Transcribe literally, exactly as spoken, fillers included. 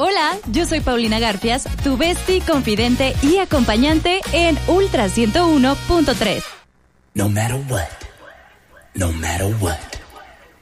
Hola, yo soy Paulina Garfias, tu bestie, confidente y acompañante en Ultra ciento uno punto tres. No matter what, no matter what.